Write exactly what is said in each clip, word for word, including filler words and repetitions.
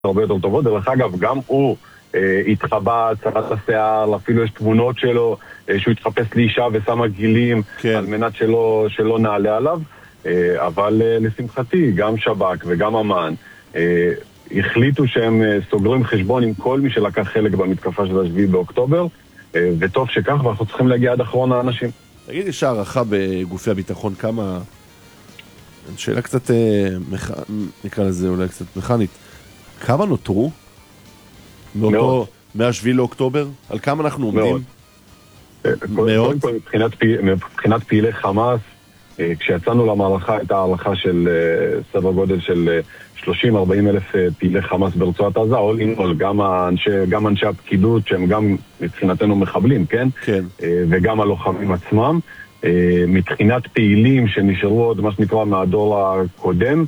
הרבה יותר טובות. דרך אגב, גם הוא אה, התחבא, צרת השיער, אפילו יש תמונות שלו, אה, שהוא התחפש לאישה ושמה גילים, כן. על מנת שלא, שלא נעלה עליו. אה, אבל אה, לשמחתי, גם שב"כ וגם אמ"ן, אה, החליטו שהם אה, סוגרים חשבון עם כל מי שלקח חלק במתקפה של השביעי באוקטובר, אה, וטוב שכך, ואנחנו צריכים להגיע עד אחרון האנשים. תגיד, יש הערכה בגופי הביטחון כמה... שאלה קצת, מח... נקרא לזה אולי קצת מכנית, כמה נותרו? מאותו, מהשביעי לאוקטובר? על כמה אנחנו עומדים? מאוד. מאוד. מבחינת, מבחינת פעילי חמאס, כשיצאנו למערכה הייתה הערכה של סדר גודל של שלושים עד ארבעים אלף פעילי חמאס ברצועת עזה, או לנעול, גם אנשי, גם אנשי הפקידות שהם גם מבחינתנו מחבלים, כן? כן. וגם הלוחמים עצמם. מבחינת פעילים שנשארו עוד מה שנקרא מהדור הקודם,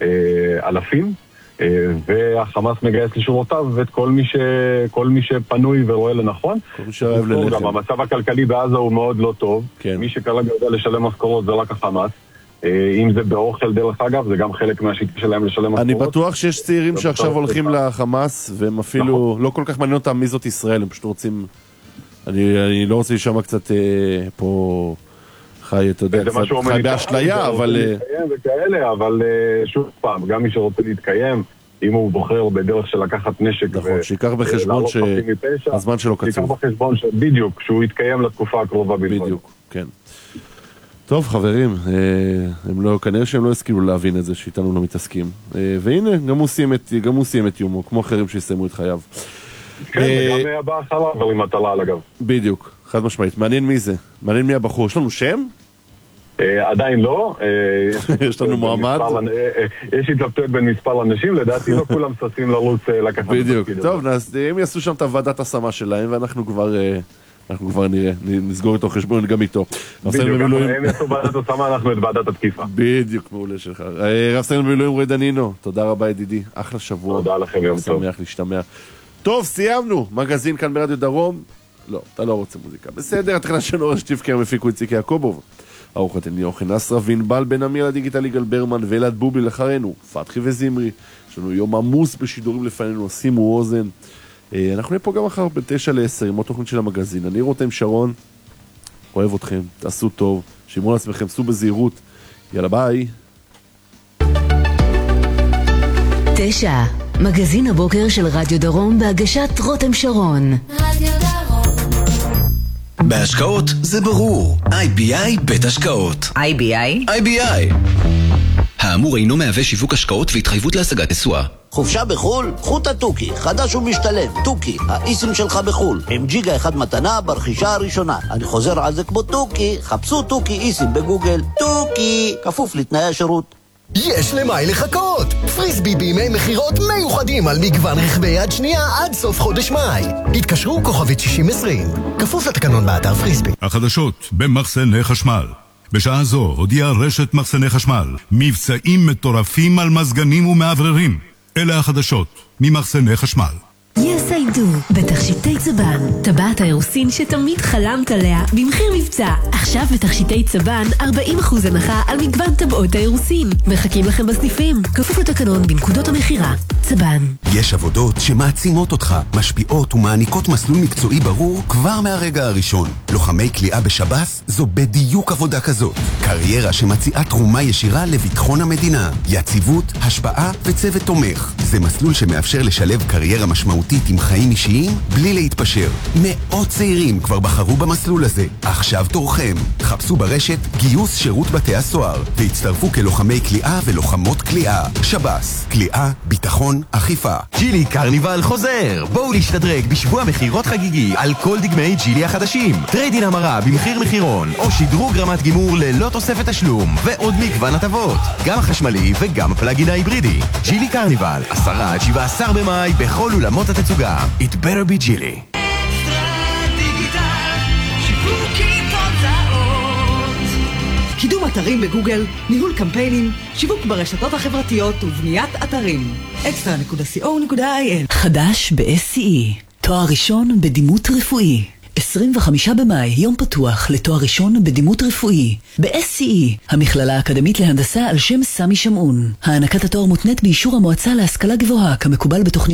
אלפים, והחמאס מגייס לשורותיו ואת כל מי, ש... כל מי שפנוי ורואה לנכון. כל מי שאוהב ללחם. גם המצב הכלכלי בעזה הוא מאוד לא טוב. כן. מי שכרגע יודע לשלם משכורות זה רק החמאס. אם זה באוכל דרך אגב, זה גם חלק מהשיטה שלהם לשלם משכורות. אני בטוח שיש צעירים שעכשיו הולכים לחמאס, והם אפילו לא כל כך מעניין אותם מי זאת ישראל, הם פשוט רוצים... אני, אני לא רוצה לשמוע קצת אה, פה... חי, אתה יודע, חי באשליה, אבל... וכאלה, אבל שוב פעם, גם מי שרוצה להתקיים, אם הוא בוחר בדרך של לקחת נשק... נכון, שיקח בחשבון שהזמן שלו קצוב. שיקח בחשבון שבדיוק, שהוא יתקיים לתקופה הקרובה בלבד. בדיוק, כן. טוב, חברים, הם לא, כנראה שהם לא הסכימו להבין את זה, שאיתנו לא מתעסקים. והנה, גם הוא סיים את יומו, כמו אחרים שיסיימו את חייו. כן, וגם הבא אחריו, אבל עם מטלה, אגב. בדיוק, חד משמעית. מעניין מי זה? מעניין מי הבחור? יש לנו שם? עדיין לא. יש לנו מועמד? יש התלבטויות בין מספר אנשים, לדעתי לא כולם ששים לרוץ לקחת. בדיוק. טוב, הם יעשו שם את הוועדת השמה שלהם, ואנחנו כבר... אנחנו כבר נראה, נסגור איתו חשבון גם איתו. בדיוק, הם יעשו ועדת השמה, אנחנו את ועדת התקיפה. בדיוק, מעולה שלך. רב סרן במילואים רועי דנינו, תודה רבה ידידי, אחלה שבוע. תודה לכם, יום טוב. שמח להשתמע. טוב, סיימנו. מגזין כאן ברדיו דרום. לא, אתה לא רוצה מוזיקה. בסדר, התחלה של אורש תבקר מפיקו את ציקי יעקובוב. ארוחת אל יוחנן נסרה וינבל בן אמיר הדיגיטלי גל ברמן ואלעד בובי לחרנו, פתחי וזמרי. יש לנו יום עמוס בשידורים לפנינו, שימו אוזן. אנחנו נהיה פה גם אחר בתשע לעשר עם התוכנית של המגזין. אני רותם שרון, אוהב אתכם, תעשו טוב, שימו על עצמכם, סעו בזהירות. יאללה ביי. תשע, מגזין הבוקר של רדיו דרום בהגשת רותם שרון. רדיו דרום. בהשקעות זה ברור. איי בי איי בית השקעות. איי בי איי? איי בי איי. האמור אינו מהווה שיווק השקעות והתחייבות להשגת תשואה. חופשה בחול? קחו את התוכי, חדש ומשתלם. תוכי, האיסם שלך בחול. עם ג'יגה אחד מתנה ברכישה הראשונה. אני חוזר על זה כמו תוכי, חפשו תוכי איסם בגוגל. תוכי, כפוף לתנאי השירות. יש למאי לחכות! פריסבי בימי מחירות מיוחדים על מגוון רכבי יד שנייה עד סוף חודש מאי. התקשרו כוכבית שישים עשרים. כפוף לתקנון באתר פריסבי. החדשות במחסני חשמל. בשעה זו הודיעה רשת מחסני חשמל מבצעים מטורפים על מזגנים ומעבררים. אלה החדשות ממחסני חשמל. Yes I do, בתכשיטי צבן, טבעת האירוסין שתמיד חלמת עליה במחיר מבצע. עכשיו בתכשיטי צבן ארבעים אחוז הנחה על מגוון טבעות האירוסין. מחכים לכם בסניפים, כפוף לתקנון בנקודות המחירה. צבן. יש עבודות שמעצימות אותך, משפיעות ומעניקות מסלול מקצועי ברור כבר מהרגע הראשון. לוחמי כליאה בשב"ס זו בדיוק עבודה כזאת. קריירה שמציעה תרומה ישירה לביטחון המדינה. יציבות, השפעה וצוות תומך. זה מסלול שמאפשר לשלב קריירה משמעותית עם חיים אישיים בלי להתפשר. מאות צעירים כבר בחרו במסלול הזה. עכשיו תורכם. חפשו ברשת גיוס שירות בתי הסוהר והצטרפו כלוחמי כליאה ולוחמות כליאה. שב"ס, כליאה, ביטחון, אכיפה. ג'ילי קרניבל חוזר. בואו להשתדרג בשבוע מחירות חגיגי על כל דגמי ג'ילי החדשים. טריידין המרה במחיר מחירון או שדרוג רמת גימור ללא תוספת תשלום ועוד מגוון הטבות. גם החשמלי וגם הפלאגין ההיברידי. ג'ילי קרניבל, עשרה עד שבעה עשר במאי בכל אולמות התצוגה. It better be Gilly. קידום אתרים בגוגל, ניהול קמפיינים, שיווק ברשתות החברתיות ובניית אתרים. אקסטרה נקודה סי או נקודה איי אל. חדש ב-אס סי אי, תואר ראשון בדימות רפואי. עשרים עשרים וחמישה במאי, יום פתוח לתואר ראשון בדימות רפואי. ב-אס סי אי, המכללה האקדמית להנדסה על שם סמי שמעון. הענקת התואר מותנית באישור המועצה להשכלה גבוהה, כמקובל בתוכניות